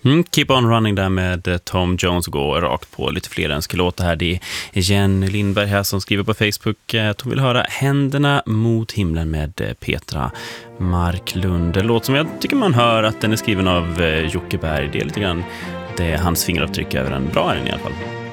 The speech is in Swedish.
Keep on running där med Tom Jones, går rakt på lite fler önskelåtar här. Det är Jenny Lindberg här som skriver på Facebook att hon vill höra Händerna mot himlen med Petra Marklund. En låt som jag tycker man hör att den är skriven av Jocke Berg. Det är lite grann det är hans fingeravtryck över den. Bra är den i alla fall.